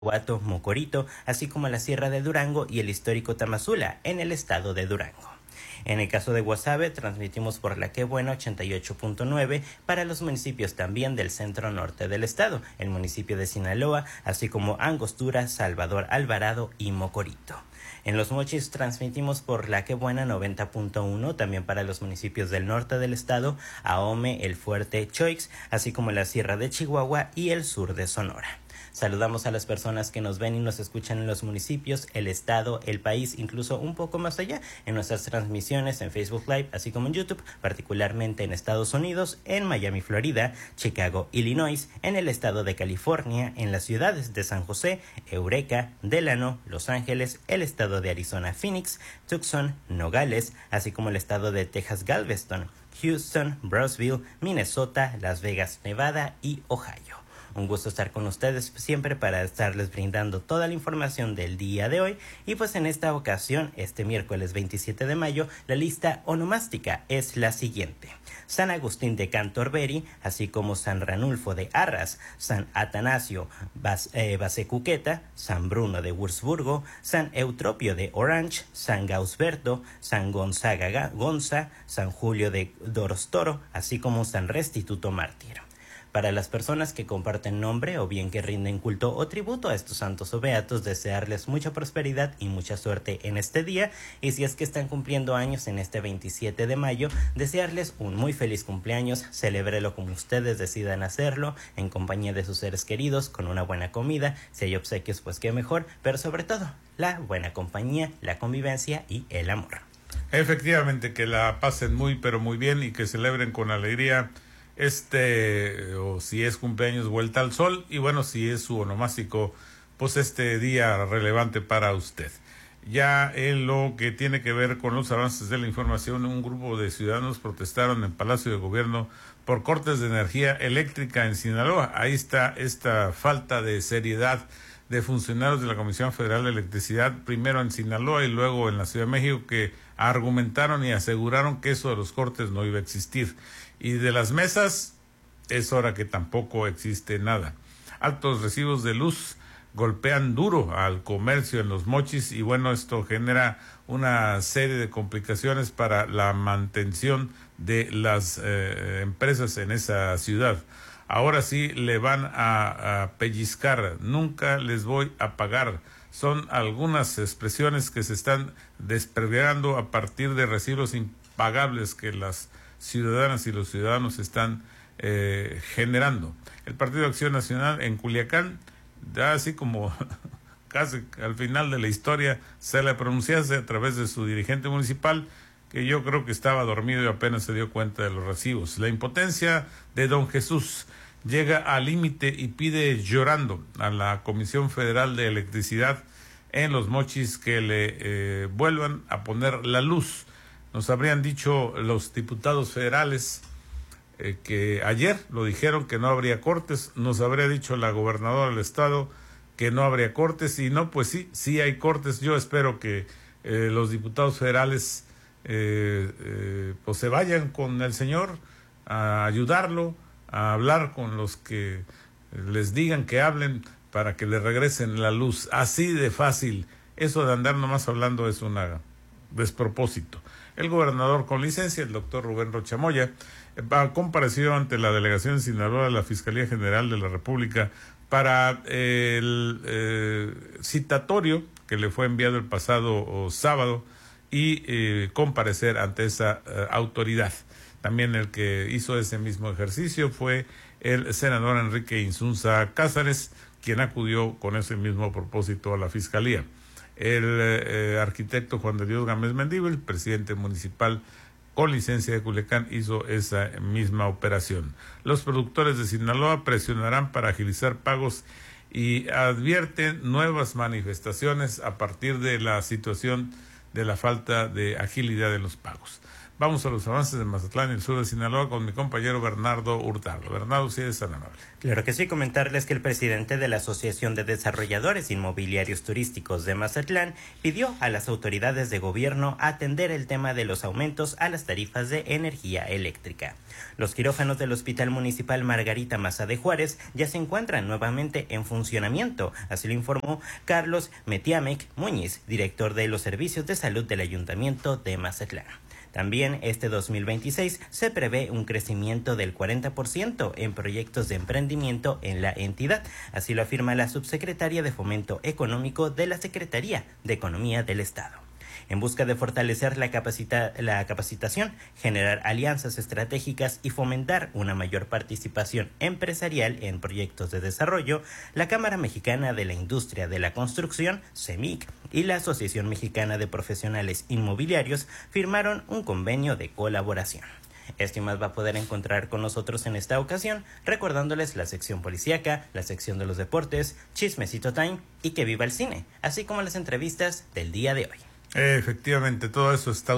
Guato, Mocorito, así como la Sierra de Durango y el histórico Tamazula, en el estado de Durango. En el caso de Guasave, transmitimos por la Qué Buena 88.9 para los municipios también del centro norte del estado, el municipio de Sinaloa, así como Angostura, Salvador Alvarado y Mocorito. En Los Mochis transmitimos por la Qué Buena 90.1 también para los municipios del norte del estado, Ahome, El Fuerte, Choix, así como la Sierra de Chihuahua y el sur de Sonora. Saludamos a las personas que nos ven y nos escuchan en los municipios, el estado, el país, incluso un poco más allá, en nuestras transmisiones en Facebook Live, así como en YouTube, particularmente en Estados Unidos, en Miami, Florida, Chicago, Illinois, en el estado de California, en las ciudades de San José, Eureka, Delano, Los Ángeles, el estado de Arizona, Phoenix, Tucson, Nogales, así como el estado de Texas, Galveston, Houston, Brownsville, Minnesota, Las Vegas, Nevada y Ohio. Un gusto estar con ustedes siempre para estarles brindando toda la información del día de hoy. Y pues en esta ocasión, este miércoles 27 de mayo, la lista onomástica es la siguiente: San Agustín de Cantorberi, así como San Ranulfo de Arras, San Atanasio Basecuqueta, San Bruno de Wurzburgo, San Eutropio de Orange, San Gausberto, San Gonzaga Gonza, San Julio de Dorostoro, así como San Restituto Mártir. Para las personas que comparten nombre o bien que rinden culto o tributo a estos santos o beatos, desearles mucha prosperidad y mucha suerte en este día. Y si es que están cumpliendo años en este 27 de mayo, desearles un muy feliz cumpleaños. Celébrelo como ustedes decidan hacerlo, en compañía de sus seres queridos, con una buena comida. Si hay obsequios, pues qué mejor, pero sobre todo, la buena compañía, la convivencia y el amor. Efectivamente, que la pasen muy pero muy bien y que celebren con alegría o si es cumpleaños, Vuelta al Sol, y bueno, si es su onomástico, pues este día relevante para usted. Ya en lo que tiene que ver con los avances de la información, un grupo de ciudadanos protestaron en Palacio de Gobierno por cortes de energía eléctrica en Sinaloa. Ahí está esta falta de seriedad de funcionarios de la Comisión Federal de Electricidad, primero en Sinaloa y luego en la Ciudad de México, que argumentaron y aseguraron que eso de los cortes no iba a existir. Y de las mesas, es hora que tampoco existe nada. Altos recibos de luz golpean duro al comercio en Los Mochis y bueno, esto genera una serie de complicaciones para la mantención de las empresas en esa ciudad. Ahora sí le van a pellizcar, nunca les voy a pagar. Son algunas expresiones que se están desperdigando a partir de recibos impagables que las ciudadanas y los ciudadanos están generando. El Partido de Acción Nacional en Culiacán, ya así como casi al final de la historia, se le pronunciase a través de su dirigente municipal, que yo creo que estaba dormido y apenas se dio cuenta de los recibos. La impotencia de don Jesús llega al límite y pide llorando a la Comisión Federal de Electricidad en Los Mochis que le vuelvan a poner la luz. Nos habrían dicho los diputados federales que ayer lo dijeron que no habría cortes, nos habría dicho la gobernadora del estado que no habría cortes, y no, pues sí hay cortes. Yo espero que los diputados federales pues se vayan con el señor a ayudarlo, a hablar con los que les digan que hablen para que le regresen la luz. Así de fácil. Eso de andar nomás hablando es un despropósito. El gobernador con licencia, el doctor Rubén Rocha Moya, compareció ante la delegación de Sinaloa de la Fiscalía General de la República para el citatorio que le fue enviado el pasado sábado y comparecer ante esa autoridad. También el que hizo ese mismo ejercicio fue el senador Enrique Insunza Cázares, quien acudió con ese mismo propósito a la Fiscalía. El arquitecto Juan de Dios Gámez Mendívil, presidente municipal con licencia de Culiacán, hizo esa misma operación. Los productores de Sinaloa presionarán para agilizar pagos y advierten nuevas manifestaciones a partir de la situación de la falta de agilidad en los pagos. Vamos a los avances de Mazatlán y el sur de Sinaloa con mi compañero Bernardo Hurtado. Bernardo, si eres tan amable. Claro que sí, comentarles que el presidente de la Asociación de Desarrolladores Inmobiliarios Turísticos de Mazatlán pidió a las autoridades de gobierno atender el tema de los aumentos a las tarifas de energía eléctrica. Los quirófanos del Hospital Municipal Margarita Maza de Juárez ya se encuentran nuevamente en funcionamiento, así lo informó Carlos Metiamec Muñiz, director de los Servicios de Salud del Ayuntamiento de Mazatlán. También este 2026 se prevé un crecimiento del 40% en proyectos de emprendimiento en la entidad, así lo afirma la subsecretaria de Fomento Económico de la Secretaría de Economía del Estado. En busca de fortalecer la capacitación, generar alianzas estratégicas y fomentar una mayor participación empresarial en proyectos de desarrollo, la Cámara Mexicana de la Industria de la Construcción, CEMIC, y la Asociación Mexicana de Profesionales Inmobiliarios firmaron un convenio de colaboración. Esto y más va a poder encontrar con nosotros en esta ocasión, recordándoles la sección policíaca, la sección de los deportes, Chismecito Time y Que Viva el Cine, así como las entrevistas del día de hoy. Efectivamente, todo eso estará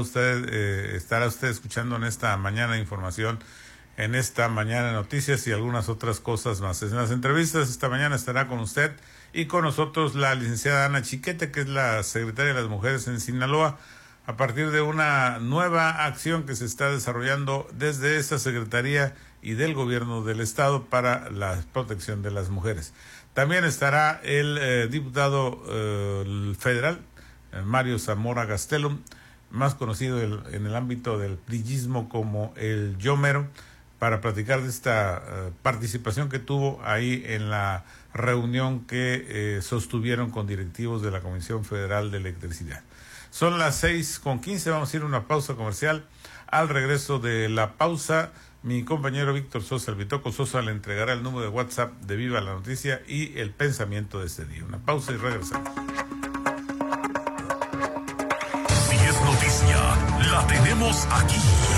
usted escuchando en esta mañana de información, en esta mañana de noticias y algunas otras cosas más. En las entrevistas esta mañana estará con usted y con nosotros la licenciada Ana Chiquete, que es la secretaria de las Mujeres en Sinaloa, a partir de una nueva acción que se está desarrollando desde esta secretaría y del gobierno del estado para la protección de las mujeres. También estará el diputado federal, Mario Zamora Gastelum, más conocido en el ámbito del priismo como el Yo Mero, para platicar de esta participación que tuvo ahí en la reunión que sostuvieron con directivos de la Comisión Federal de Electricidad. Son las 6:15, vamos a ir a una pausa comercial. Al regreso de la pausa, mi compañero Víctor Sosa, el Bitoco Sosa, le entregará el número de WhatsApp de Viva la Noticia y el pensamiento de este día. Una pausa y regresamos. La tenemos aquí.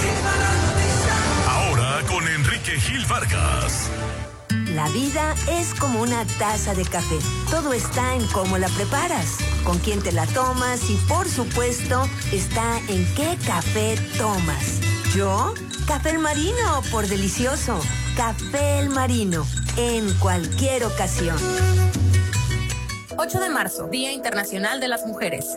Ahora con Enrique Gil Vargas. La vida es como una taza de café. Todo está en cómo la preparas, con quién te la tomas y, por supuesto, está en qué café tomas. ¿Yo? Café El Marino, por delicioso. Café El Marino, en cualquier ocasión. 8 de marzo, Día Internacional de las Mujeres.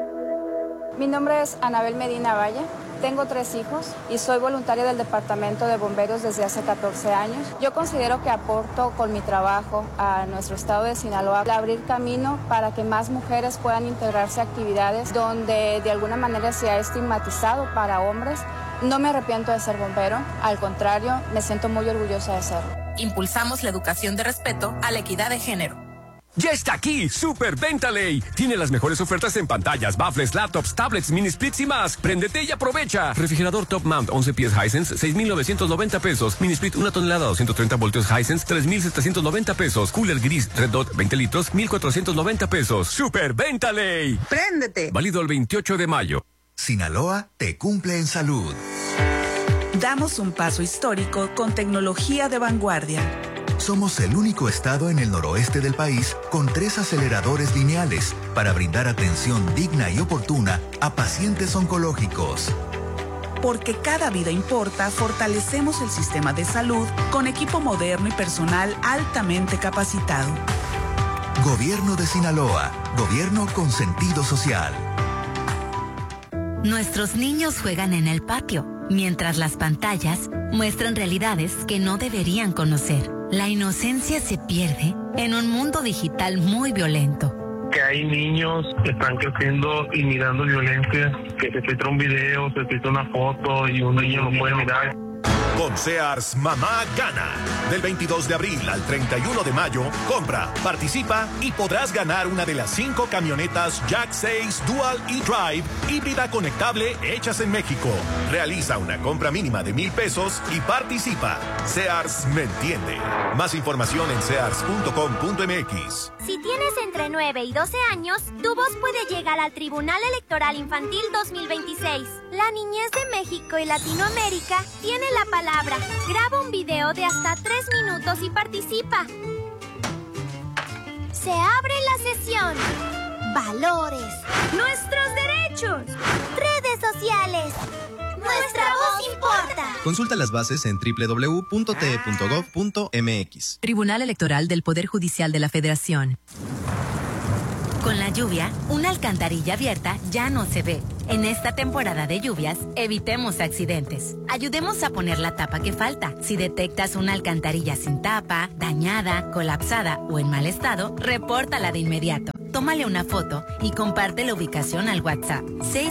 Mi nombre es Anabel Medina Valle, tengo 3 hijos y soy voluntaria del Departamento de Bomberos desde hace 14 años. Yo considero que aporto con mi trabajo a nuestro estado de Sinaloa al abrir camino para que más mujeres puedan integrarse a actividades donde de alguna manera se ha estigmatizado para hombres. No me arrepiento de ser bombero, al contrario, me siento muy orgullosa de serlo. Impulsamos la educación de respeto a la equidad de género. ¡Ya está aquí! ¡Super Venta Ley! Tiene las mejores ofertas en pantallas, baffles, laptops, tablets, mini splits y más. ¡Préndete y aprovecha! Refrigerador Top Mount 11 pies Hisense, 6,990 pesos. Mini split 1 tonelada 230 voltios Hisense, 3,790 pesos. Cooler gris Red Dot 20 litros, 1,490 pesos. ¡Super Venta Ley! ¡Préndete! Válido el 28 de mayo. Sinaloa te cumple en salud. Damos un paso histórico con tecnología de vanguardia. Somos el único estado en el noroeste del país con 3 aceleradores lineales para brindar atención digna y oportuna a pacientes oncológicos. Porque cada vida importa, fortalecemos el sistema de salud con equipo moderno y personal altamente capacitado. Gobierno de Sinaloa, gobierno con sentido social. Nuestros niños juegan en el patio, mientras las pantallas muestran realidades que no deberían conocer. La inocencia se pierde en un mundo digital muy violento. Que hay niños que están creciendo y mirando violencia, que se filtra un video, se filtra una foto y un niño lo puede mirar. Con Sears, mamá gana. Del 22 de abril al 31 de mayo, compra, participa y podrás ganar una de las 5 camionetas Jack 6 Dual e-Drive híbrida conectable hechas en México. Realiza una compra mínima de 1,000 pesos y participa. Sears me entiende. Más información en sears.com.mx. Si tienes entre 9 y 12 años, tu voz puede llegar al Tribunal Electoral Infantil 2026. La niñez de México y Latinoamérica tiene la palabra. Graba un video de hasta 3 minutos y participa. Se abre la sesión. Valores. Nuestros derechos. Redes sociales. Nuestra voz importa. Consulta las bases en www.te.gov.mx. Tribunal Electoral del Poder Judicial de la Federación. Con la lluvia, una alcantarilla abierta ya no se ve. En esta temporada de lluvias, evitemos accidentes. Ayudemos a poner la tapa que falta. Si detectas una alcantarilla sin tapa, dañada, colapsada o en mal estado, repórtala de inmediato. Tómale una foto y comparte la ubicación al WhatsApp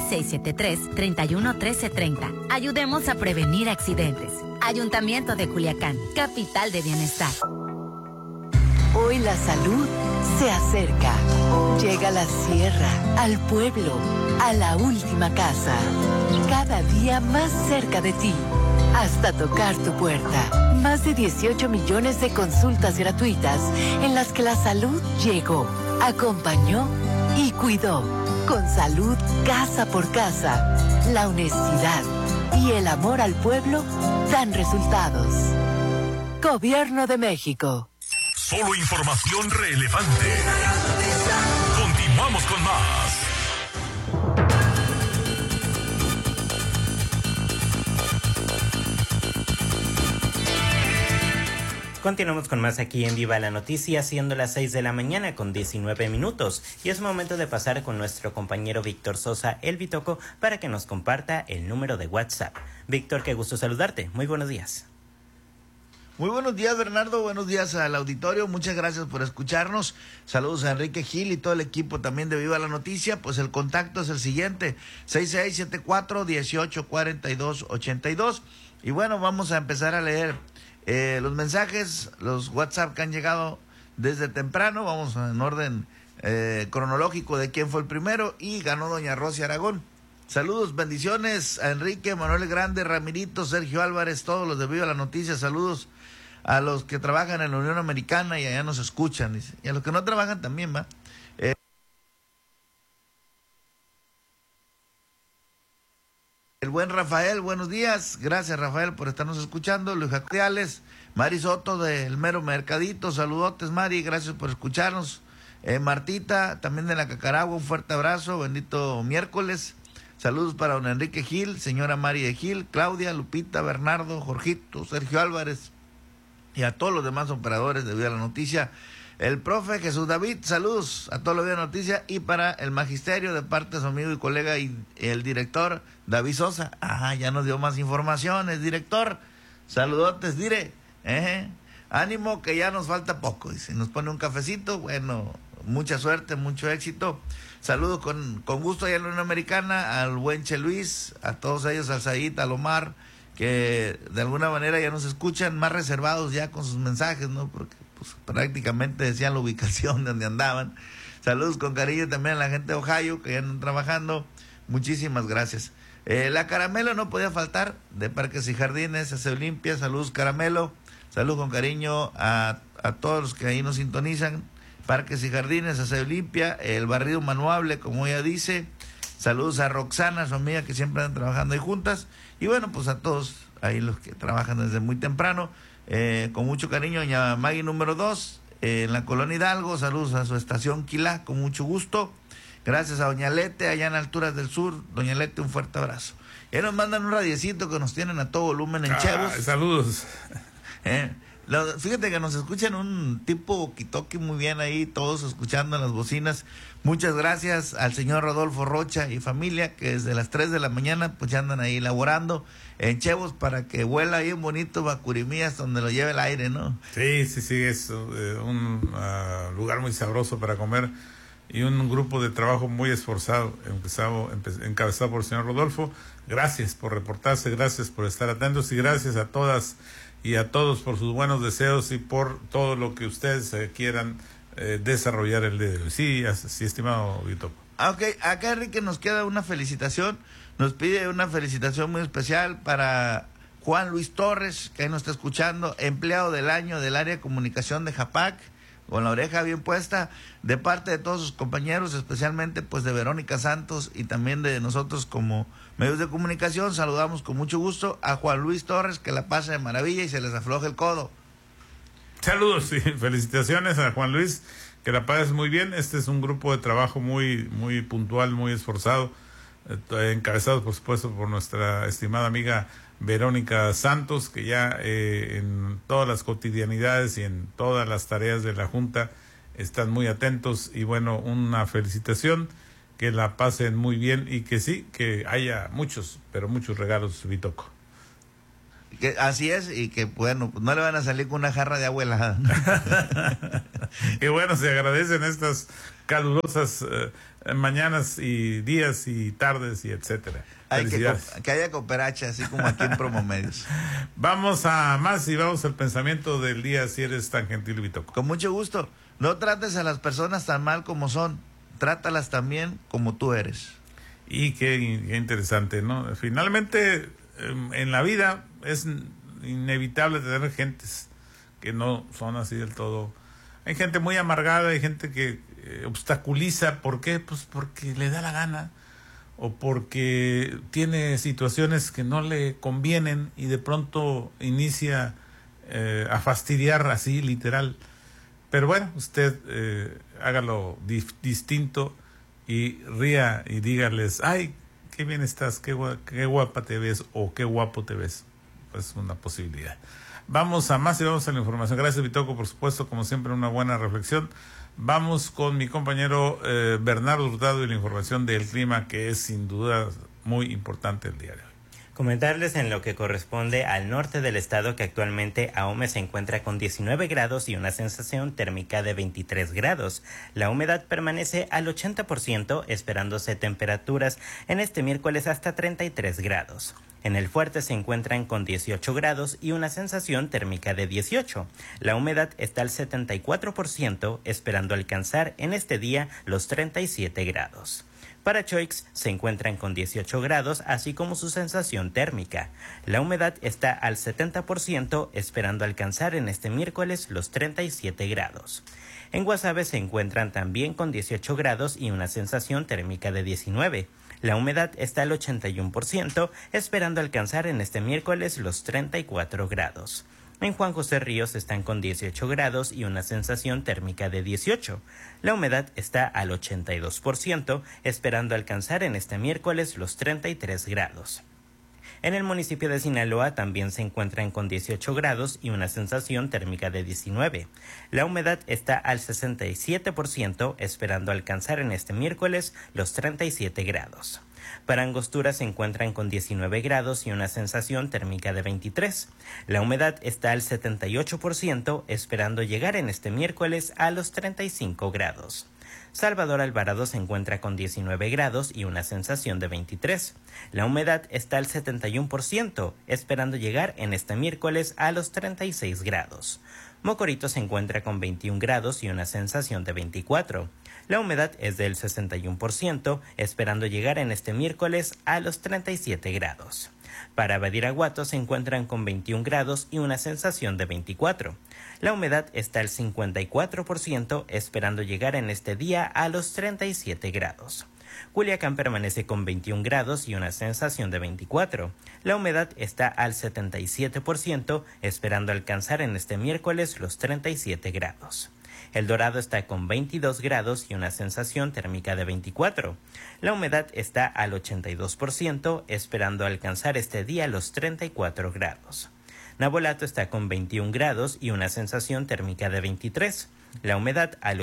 6673-311330. Ayudemos a prevenir accidentes. Ayuntamiento de Culiacán, capital de bienestar. Hoy la salud se acerca. Llega a la sierra, al pueblo, a la última casa. Cada día más cerca de ti, hasta tocar tu puerta. Más de 18 millones de consultas gratuitas en las que la salud llegó, acompañó y cuidó. Con salud casa por casa, la honestidad y el amor al pueblo dan resultados. Gobierno de México. Solo información relevante. Continuamos con más. Continuamos con más aquí en Viva la Noticia, siendo las 6 de la mañana con 19 minutos. Y es momento de pasar con nuestro compañero Víctor Sosa, el Bitoco, para que nos comparta el número de WhatsApp. Víctor, qué gusto saludarte. Muy buenos días. Muy buenos días, Bernardo. Buenos días al auditorio. Muchas gracias por escucharnos. Saludos a Enrique Gil y todo el equipo también de Viva la Noticia. Pues el contacto es el siguiente: 6674-184282. Y bueno, vamos a empezar a leer los mensajes, los WhatsApp que han llegado desde temprano. Vamos en orden cronológico de quién fue el primero. Y ganó doña Rosy Aragón. Saludos, bendiciones a Enrique, Manuel Grande, Ramirito, Sergio Álvarez, todos los de Viva la Noticia. Saludos a los que trabajan en la Unión Americana y allá nos escuchan, dice. Y a los que no trabajan también, ¿va? El buen Rafael, buenos días. Gracias, Rafael, por estarnos escuchando. Luis Jacobiales, Mari Soto del Mero Mercadito. Saludotes, Mari, gracias por escucharnos. Martita, también de la Cacaragua, un fuerte abrazo. Bendito miércoles. Saludos para don Enrique Gil, señora Mari de Gil, Claudia, Lupita, Bernardo, Jorgito, Sergio Álvarez y a todos los demás operadores de Viva la Noticia. El profe Jesús David, saludos a todos los de Viva la Noticia. Y para el magisterio de parte de su amigo y colega y el director David Sosa. Ajá, ya nos dio más informaciones, director. Saludotes, dire. Ánimo que ya nos falta poco. Dice, nos pone un cafecito. Bueno, mucha suerte, mucho éxito. Saludos con gusto allá en la Unión Americana, al buen Che Luis, a todos ellos, al Said, al Omar, que de alguna manera ya nos escuchan más reservados ya con sus mensajes, ¿no? Porque pues prácticamente decían la ubicación de donde andaban. Saludos con cariño también a la gente de Ohio, que ya andan trabajando. Muchísimas gracias. La Caramelo no podía faltar, de Parques y Jardines, Aseo Limpia. Saludos, Caramelo. Saludos con cariño a todos los que ahí nos sintonizan. Parques y Jardines, Aseo Limpia, el barrido manuable, como ella dice. Saludos a Roxana, su amiga, que siempre andan trabajando ahí juntas. Y bueno, pues a todos ahí los que trabajan desde muy temprano. Con mucho cariño, doña Maggie número 2, en la Colonia Hidalgo. Saludos a su estación Quilá, con mucho gusto. Gracias a doña Lete, allá en Alturas del Sur. Doña Lete, un fuerte abrazo. Y nos mandan un radiecito que nos tienen a todo volumen en Chevos. Saludos. Fíjate que nos escuchan un tipo walkie-talkie muy bien ahí, todos escuchando en las bocinas. Muchas gracias al señor Rodolfo Rocha y familia, que desde las 3 de la mañana pues ya andan ahí laborando en Chevos para que vuela ahí un bonito Bacurimías donde lo lleve el aire, ¿no? Sí, es un lugar muy sabroso para comer y un grupo de trabajo muy esforzado, encabezado por el señor Rodolfo. Gracias por reportarse, gracias por estar atentos y gracias a todas y a todos por sus buenos deseos y por todo lo que ustedes quieran desarrollar el día de hoy. Sí, estimado Vito. Ok, acá Enrique nos queda una felicitación, nos pide una felicitación muy especial para Juan Luis Torres, que ahí nos está escuchando, empleado del año del área de comunicación de Japac, con la oreja bien puesta, de parte de todos sus compañeros, especialmente pues de Verónica Santos y también de nosotros como medios de comunicación. Saludamos con mucho gusto a Juan Luis Torres, que la pasa de maravilla y se les afloje el codo. Saludos y felicitaciones a Juan Luis, que la pases muy bien. Este es un grupo de trabajo muy puntual, muy esforzado, encabezados por supuesto por nuestra estimada amiga Verónica Santos, que ya en todas las cotidianidades y en todas las tareas de la Junta están muy atentos. Y bueno, una felicitación, que la pasen muy bien y que sí, que haya muchos, pero muchos regalos, Bitoco. Que así es, y que bueno, no le van a salir con una jarra de agua helada. Y bueno, se agradecen estas calurosas mañanas y días y tardes y etcétera. Que haya cooperacha, así como aquí en Promomedios. Vamos a más y vamos al pensamiento del día, si eres tan gentil, Bitoco. Con mucho gusto. No trates a las personas tan mal como son, trátalas también como tú eres. Y qué interesante, ¿no? Finalmente, en la vida es inevitable tener gentes que no son así del todo. Hay gente muy amargada, hay gente que obstaculiza. ¿Por qué? Pues porque le da la gana, o porque tiene situaciones que no le convienen y de pronto inicia a fastidiar así, literal. Pero bueno, usted hágalo distinto y ría y dígales, ay, qué bien estás, qué guapa te ves, o qué guapo te ves. Es una posibilidad. Vamos a más y vamos a la información. Gracias, Bitoco, por supuesto, como siempre, una buena reflexión. Vamos con mi compañero Bernardo Hurtado y la información del clima, que es sin duda muy importante el día de hoy. Comentarles en lo que corresponde al norte del estado que actualmente Ahome se encuentra con 19 grados y una sensación térmica de 23 grados. La humedad permanece al 80%, esperándose temperaturas en este miércoles hasta 33 grados. En el Fuerte se encuentran con 18 grados y una sensación térmica de 18. La humedad está al 74%, esperando alcanzar en este día los 37 grados. Para Choix se encuentran con 18 grados, así como su sensación térmica. La humedad está al 70%, esperando alcanzar en este miércoles los 37 grados. En Guasave se encuentran también con 18 grados y una sensación térmica de 19. La humedad está al 81%, esperando alcanzar en este miércoles los 34 grados. En Juan José Ríos están con 18 grados y una sensación térmica de 18. La humedad está al 82%, esperando alcanzar en este miércoles los 33 grados. En el municipio de Sinaloa también se encuentran con 18 grados y una sensación térmica de 19. La humedad está al 67%, esperando alcanzar en este miércoles los 37 grados. Para Angostura se encuentran con 19 grados y una sensación térmica de 23. La humedad está al 78%, esperando llegar en este miércoles a los 35 grados. Salvador Alvarado se encuentra con 19 grados y una sensación de 23. La humedad está al 71%, esperando llegar en este miércoles a los 36 grados. Mocorito se encuentra con 21 grados y una sensación de 24. La humedad es del 61%, esperando llegar en este miércoles a los 37 grados. Para Badiraguato se encuentran con 21 grados y una sensación de 24. La humedad está al 54%, esperando llegar en este día a los 37 grados. Culiacán permanece con 21 grados y una sensación de 24. La humedad está al 77%, esperando alcanzar en este miércoles los 37 grados. El Dorado está con 22 grados y una sensación térmica de 24. La humedad está al 82%, esperando alcanzar este día los 34 grados. Navolato está con 21 grados y una sensación térmica de 23. La humedad al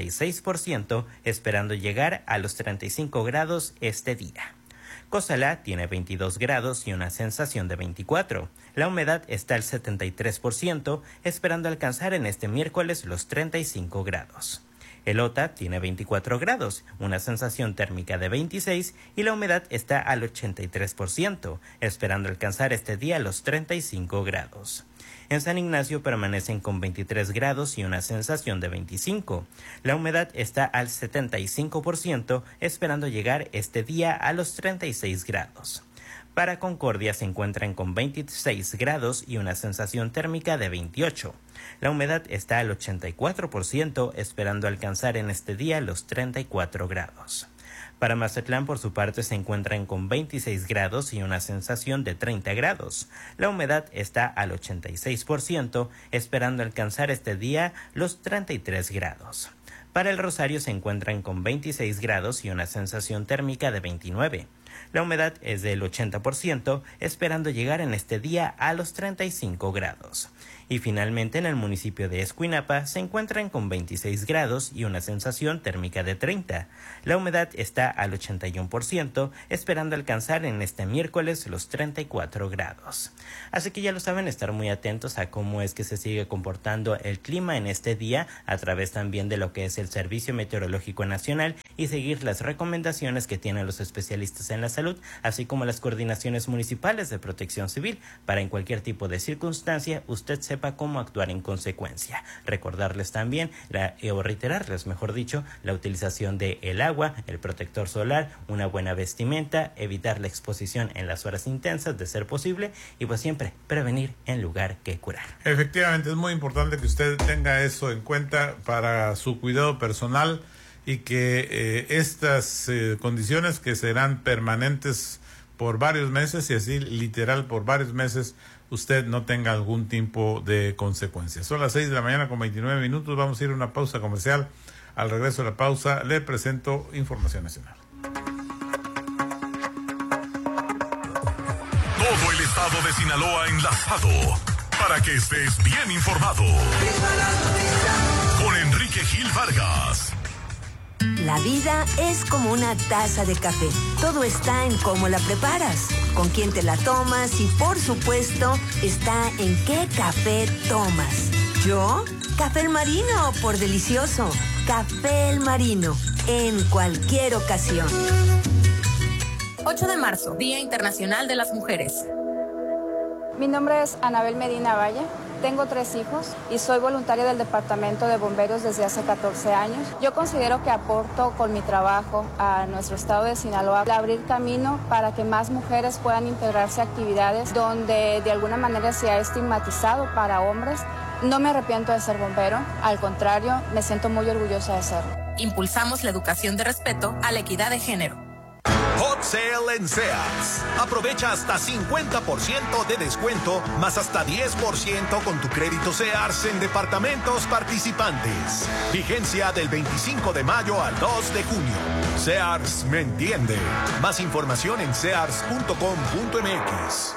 86%, esperando llegar a los 35 grados este día. Cozalá tiene 22 grados y una sensación de 24. La humedad está al 73%, esperando alcanzar en este miércoles los 35 grados. Elota tiene 24 grados, una sensación térmica de 26 y la humedad está al 83%, esperando alcanzar este día los 35 grados. En San Ignacio permanecen con 23 grados y una sensación de 25. La humedad está al 75%, esperando llegar este día a los 36 grados. Para Concordia se encuentran con 26 grados y una sensación térmica de 28. La humedad está al 84%, esperando alcanzar en este día los 34 grados. Para Mazatlán, por su parte, se encuentran con 26 grados y una sensación de 30 grados. La humedad está al 86%, esperando alcanzar este día los 33 grados. Para el Rosario se encuentran con 26 grados y una sensación térmica de 29. La humedad es del 80%, esperando llegar en este día a los 35 grados. Y finalmente en el municipio de Escuinapa se encuentran con 26 grados y una sensación térmica de 30. La humedad está al 81%, esperando alcanzar en este miércoles los 34 grados. Así que ya lo saben, estar muy atentos a cómo es que se sigue comportando el clima en este día, a través también de lo que es el Servicio Meteorológico Nacional, y seguir las recomendaciones que tienen los especialistas en la salud, así como las coordinaciones municipales de protección civil, para en cualquier tipo de circunstancia usted sepa cómo actuar en consecuencia. Recordarles también, o reiterarles mejor dicho, la utilización de el agua, el protector solar, una buena vestimenta, evitar la exposición en las horas intensas de ser posible, y pues siempre prevenir en lugar que curar. Efectivamente, es muy importante que usted tenga eso en cuenta para su cuidado personal, y que estas condiciones que serán permanentes por varios meses, y así literal por varios meses, usted no tenga algún tipo de consecuencias. Son las 6 de la mañana con 29 minutos. Vamos a ir a una pausa comercial. Al regreso de la pausa le presento información nacional. Todo el estado de Sinaloa enlazado para que estés bien informado. Con Enrique Gil Vargas. La vida es como una taza de café. Todo está en cómo la preparas, con quién te la tomas y, por supuesto, está en qué café tomas. ¿Yo? Café El Marino, por delicioso. Café El Marino, en cualquier ocasión. 8 de marzo, Día Internacional de las Mujeres. Mi nombre es Anabel Medina Valle. Tengo 3 hijos y soy voluntaria del Departamento de Bomberos desde hace 14 años. Yo considero que aporto con mi trabajo a nuestro estado de Sinaloa a abrir camino para que más mujeres puedan integrarse a actividades donde de alguna manera se ha estigmatizado para hombres. No me arrepiento de ser bombero, al contrario, me siento muy orgullosa de serlo. Impulsamos la educación de respeto a la equidad de género. Hot Sale en Sears. Aprovecha hasta 50% de descuento, más hasta 10% con tu crédito Sears en departamentos participantes. Vigencia del 25 de mayo al 2 de junio. Sears me entiende. Más información en sears.com.mx.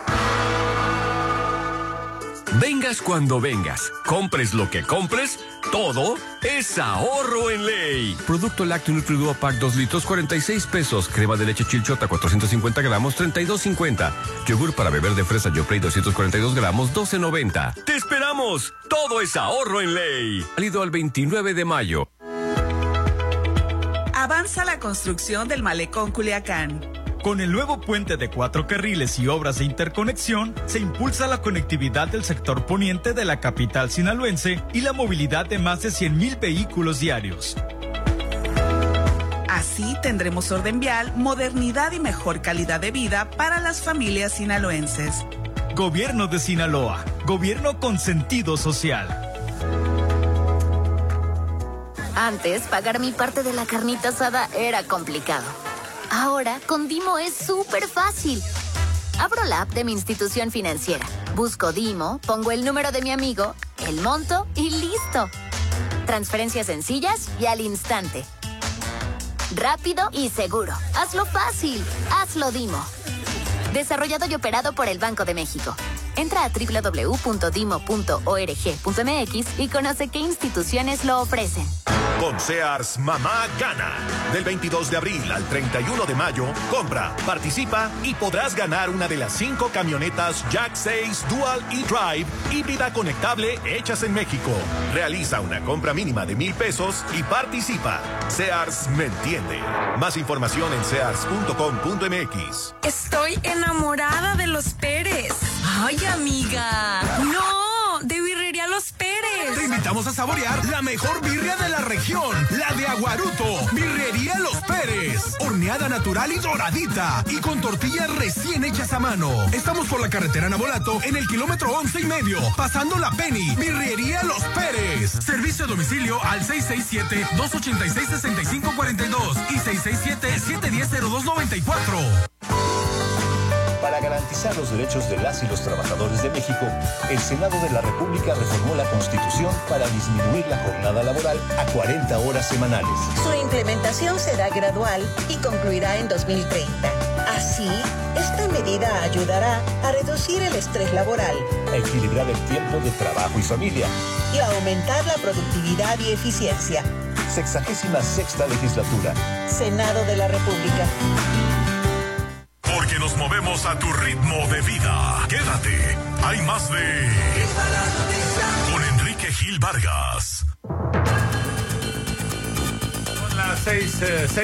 Vengas cuando vengas, compres lo que compres, todo es ahorro en ley. Producto lácteo Nutriduo Pack 2 litros, 46 pesos. Crema de leche Chilchota, 450 gramos, 32.50. Yogur para beber de fresa Yoplait, 242 gramos, 12.90. ¡Te esperamos! Todo es ahorro en ley. Válido al 29 de mayo. Avanza la construcción del Malecón Culiacán. Con el nuevo puente de 4 carriles y obras de interconexión, se impulsa la conectividad del sector poniente de la capital sinaloense y la movilidad de más de 100,000 vehículos diarios. Así tendremos orden vial, modernidad y mejor calidad de vida para las familias sinaloenses. Gobierno de Sinaloa, gobierno con sentido social. Antes, pagar mi parte de la carnita asada era complicado. Ahora, con Dimo es súper fácil. Abro la app de mi institución financiera, busco Dimo, pongo el número de mi amigo, el monto y listo. Transferencias sencillas y al instante. Rápido y seguro. Hazlo fácil. Hazlo Dimo. Desarrollado y operado por el Banco de México. Entra a www.dimo.org.mx y conoce qué instituciones lo ofrecen. Con Sears, mamá gana. Del 22 de abril al 31 de mayo, compra, participa y podrás ganar una de las 5 camionetas Jack 6 Dual e-Drive híbrida conectable hechas en México. Realiza una compra mínima de 1,000 pesos y participa. Sears me entiende. Más información en sears.com.mx. Estoy enamorada de los Pérez. ¡Ay, amiga! ¡No! ¡De Birrería Los Pérez! Te invitamos a saborear la mejor birria de la región, la de Aguaruto. Birrería Los Pérez. Horneada natural y doradita. Y con tortillas recién hechas a mano. Estamos por la carretera Navolato en el kilómetro 11.5, pasando la Penny. Birrería Los Pérez. Servicio a domicilio al 667-286-6542 y 667-710-0294. Para garantizar los derechos de las y los trabajadores de México, el Senado de la República reformó la Constitución para disminuir la jornada laboral a 40 horas semanales. Su implementación será gradual y concluirá en 2030. Así, esta medida ayudará a reducir el estrés laboral, A equilibrar el tiempo de trabajo y familia. y a aumentar la productividad y eficiencia. 66ª legislatura. Senado de la República. Porque nos movemos a tu ritmo de vida. Quédate. Hay más de... Con Enrique Gil Vargas. Son las 6